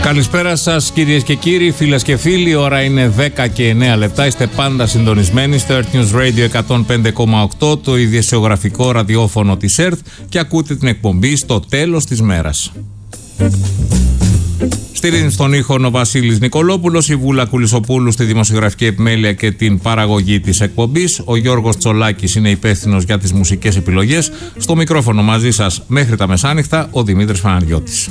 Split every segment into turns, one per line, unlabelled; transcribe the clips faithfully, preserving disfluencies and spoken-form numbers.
Καλησπέρα σας κυρίες και κύριοι, φίλες και φίλοι. Η ώρα είναι δέκα και εννέα λεπτά. Είστε πάντα συντονισμένοι στο Earth News Radio εκατόν πέντε κόμμα οκτώ, το ειδησιογραφικό ραδιόφωνο της Earth, και ακούτε την εκπομπή στο τέλος της μέρας. Στηρίζει στον ήχο ο Βασίλης Νικολόπουλος, η Βούλα Κουλισοπούλου στη δημοσιογραφική επιμέλεια και την παραγωγή της εκπομπής. Ο Γιώργος Τσολάκης είναι υπεύθυνος για τις μουσικές επιλογές. Στο μικρόφωνο μαζί σας μέχρι τα μεσάνυχτα ο Δημήτρης Φαναριώτης.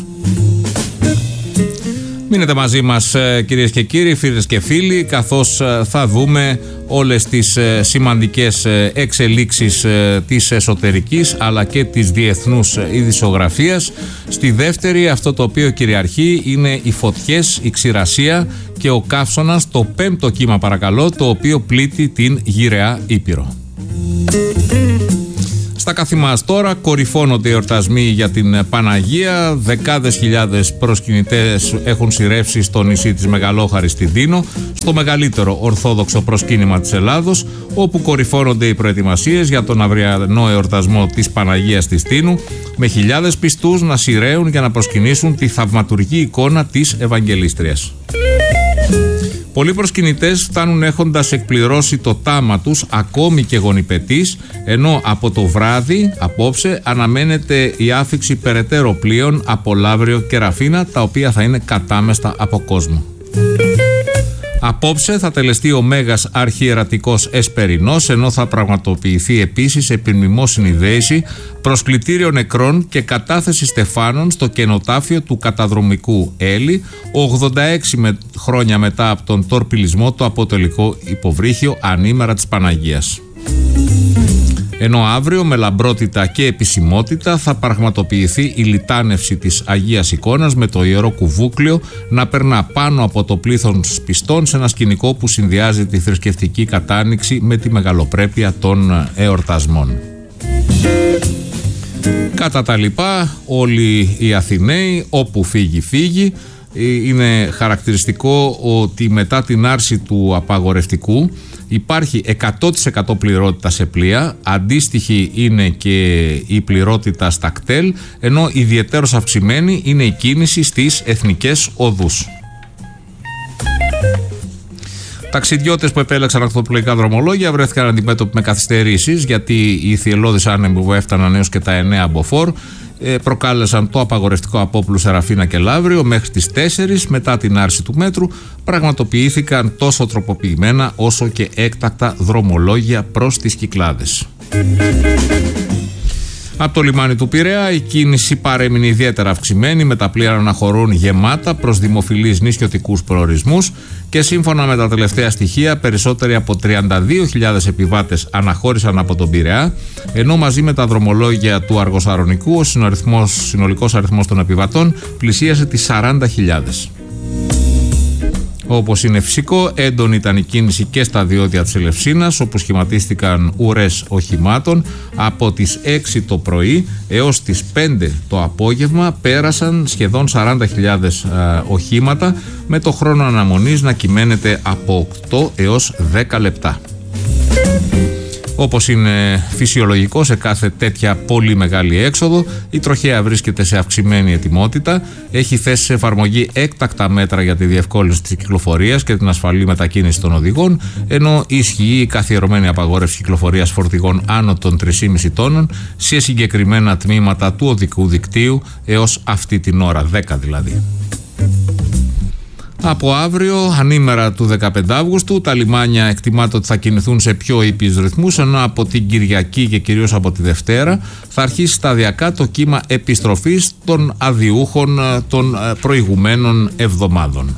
Μείνετε μαζί μας κυρίες και κύριοι, φίλες και φίλοι, καθώς θα δούμε όλες τις σημαντικές εξελίξεις της εσωτερικής αλλά και της διεθνούς ειδησιογραφίας. Στη δεύτερη, αυτό το οποίο κυριαρχεί είναι οι φωτιές, η ξηρασία και ο καύσωνας, το πέμπτο κύμα παρακαλώ, το οποίο πλήττει την γυραιά Ήπειρο. Στα καθημάς τώρα κορυφώνονται οι εορτασμοί για την Παναγία. Δεκάδες χιλιάδες προσκυνητές έχουν σειρεύσει στο νησί της Μεγαλόχαρης στην Τίνο, στο μεγαλύτερο ορθόδοξο προσκύνημα της Ελλάδος, όπου κορυφώνονται οι προετοιμασίες για τον αυριανό εορτασμό της Παναγίας της Τίνου, με χιλιάδες πιστούς να σειραίουν για να προσκυνήσουν τη θαυματουργή εικόνα της Ευαγγελίστριας. Πολλοί προσκυνητές φτάνουν έχοντας εκπληρώσει το τάμα τους, ακόμη και γονιπετής, ενώ από το βράδυ, απόψε, αναμένεται η άφιξη περαιτέρω πλοίων από Λαύριο και Ραφίνα, τα οποία θα είναι κατάμεστα από κόσμο. Απόψε θα τελεστεί ο Μέγας Αρχιερατικός Εσπερινός, ενώ θα πραγματοποιηθεί επίσης επιμνημόσυνη δέηση, προσκλητήριο νεκρών και κατάθεση στεφάνων στο κενοτάφιο του καταδρομικού Έλλη, ογδόντα έξι με, χρόνια μετά από τον τορπιλισμό του Αποτελικό Υποβρύχιο ανήμερα της Παναγίας. Ενώ αύριο με λαμπρότητα και επισημότητα θα πραγματοποιηθεί η λιτάνευση της Αγίας Εικόνας, με το Ιερό Κουβούκλιο να περνά πάνω από το πλήθος πιστών σε ένα σκηνικό που συνδυάζει τη θρησκευτική κατάνοιξη με τη μεγαλοπρέπεια των εορτασμών. Κατά τα λοιπά, όλοι οι Αθηναίοι, όπου φύγει φύγει. Είναι χαρακτηριστικό ότι μετά την άρση του απαγορευτικού υπάρχει εκατό τοις εκατό πληρότητα σε πλοία, αντίστοιχη είναι και η πληρότητα στα κτέλ, ενώ ιδιαιτέρως αυξημένη είναι η κίνηση στις εθνικές οδούς. Ταξιδιώτες που επέλεξαν ακτοπλοϊκά δρομολόγια βρέθηκαν αντιμέτωποι με καθυστερήσεις, γιατί οι θυελλώδεις άνεμοι που έφταναν έως και τα εννέα μποφόρ προκάλεσαν το απαγορευτικό απόπλου σε Ραφίνα και Λαύριο. Μέχρι τις τέσσερις μετά την άρση του μέτρου πραγματοποιήθηκαν τόσο τροποποιημένα όσο και έκτακτα δρομολόγια προς τις Κυκλάδες. Από το λιμάνι του Πειραιά η κίνηση παρέμεινε ιδιαίτερα αυξημένη, με τα πλοία να αναχωρούν γεμάτα προς δημοφιλείς νησιωτικούς προορισμούς, και σύμφωνα με τα τελευταία στοιχεία περισσότεροι από τριάντα δύο χιλιάδες επιβάτες αναχώρησαν από τον Πειραιά, ενώ μαζί με τα δρομολόγια του Αργοσαρονικού ο συνολικός αριθμός των επιβατών πλησίασε τις σαράντα χιλιάδες. Όπως είναι φυσικό, έντονη ήταν η κίνηση και στα διόδια της Ελευσίνας, όπου σχηματίστηκαν ουρές οχημάτων. Από τις έξι το πρωί έως τις πέντε το απόγευμα πέρασαν σχεδόν σαράντα χιλιάδες α, οχήματα, με το χρόνο αναμονής να κυμαίνεται από οκτώ έως δέκα λεπτά. Όπως είναι φυσιολογικό σε κάθε τέτοια πολύ μεγάλη έξοδο, η τροχέα βρίσκεται σε αυξημένη ετοιμότητα, έχει θέσει σε εφαρμογή έκτακτα μέτρα για τη διευκόλυνση της κυκλοφορίας και την ασφαλή μετακίνηση των οδηγών, ενώ ισχύει η καθιερωμένη απαγόρευση κυκλοφορίας φορτηγών άνω των τρία κόμμα πέντε τόνων σε συγκεκριμένα τμήματα του οδικού δικτύου έως αυτή την ώρα, δέκα δηλαδή. Από αύριο, ανήμερα του δεκαπέντε Αυγούστου, τα λιμάνια εκτιμάται ότι θα κινηθούν σε πιο ήπιους ρυθμούς, ενώ από την Κυριακή και κυρίως από τη Δευτέρα θα αρχίσει σταδιακά το κύμα επιστροφής των αδειούχων των προηγουμένων εβδομάδων.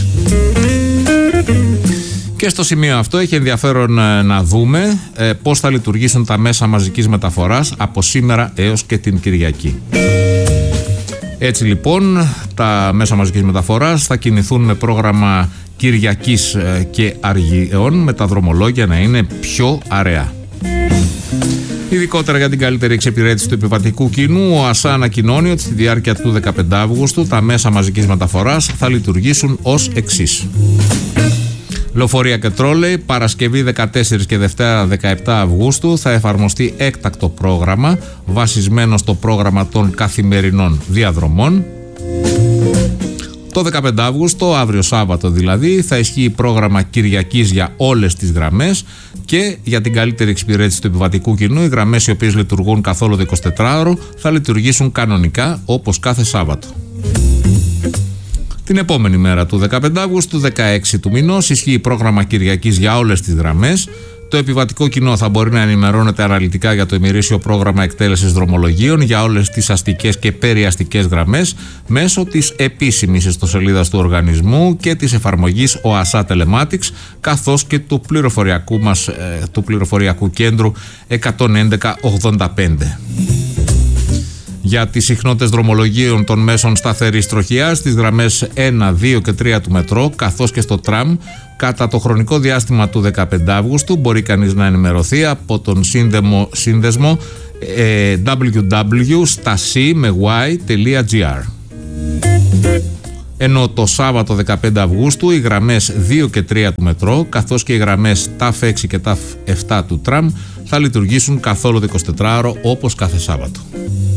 Και στο σημείο αυτό έχει ενδιαφέρον να δούμε πώς θα λειτουργήσουν τα μέσα μαζικής μεταφοράς από σήμερα έως και την Κυριακή. Έτσι λοιπόν, τα μέσα μαζικής μεταφοράς θα κινηθούν με πρόγραμμα Κυριακής και Αργιών, με τα δρομολόγια να είναι πιο αραιά. Ειδικότερα για την καλύτερη εξυπηρέτηση του επιβατικού κοινού, ο ΑΣΑ ανακοινώνει ότι στη διάρκεια του δεκαπέντε Αυγούστου τα μέσα μαζικής μεταφοράς θα λειτουργήσουν ως εξής. Λεωφορεία και τρόλεϊ, Παρασκευή δεκατέσσερις και Δευτέρα δεκαεπτά Αυγούστου θα εφαρμοστεί έκτακτο πρόγραμμα βασισμένο στο πρόγραμμα των καθημερινών διαδρομών. Το δεκαπέντε Αυγούστου, αύριο Σάββατο δηλαδή, θα ισχύει πρόγραμμα Κυριακής για όλες τις γραμμές και για την καλύτερη εξυπηρέτηση του επιβατικού κοινού, οι γραμμές οι οποίες λειτουργούν καθ' όλο το εικοσιτετράωρο θα λειτουργήσουν κανονικά όπως κάθε Σάββατο. Την επόμενη μέρα του δεκαπέντε Αυγούστου, δεκαέξι του μηνός, ισχύει πρόγραμμα Κυριακής για όλες τις γραμμές. Το επιβατικό κοινό θα μπορεί να ενημερώνεται αναλυτικά για το ημερήσιο πρόγραμμα εκτέλεσης δρομολογίων για όλες τις αστικές και περιαστικές γραμμές μέσω της επίσημης ιστοσελίδας του οργανισμού και της εφαρμογής ΟΑΣΑ Telematics, καθώς και του πληροφοριακού μας, ε, του πληροφοριακού κέντρου εκατόν έντεκα ογδόντα πέντε. Για τις συχνότητες δρομολογίων των μέσων σταθερής τροχιάς στις γραμμές ένα, δύο και τρία του μετρό, καθώς και στο τραμ, κατά το χρονικό διάστημα του δεκαπέντε Αυγούστου μπορεί κανείς να ενημερωθεί από τον σύνδεμο, σύνδεσμο ε, double-u double-u double-u τελεία stasi με y τελεία gr. Ενώ το Σάββατο δεκαπέντε Αυγούστου οι γραμμές δύο και τρία του μετρό, καθώς και οι γραμμές ταφ έξι και ταφ επτά του τραμ θα λειτουργήσουν καθ' όλο το εικοσιτετράωρο όπως κάθε Σάββατο.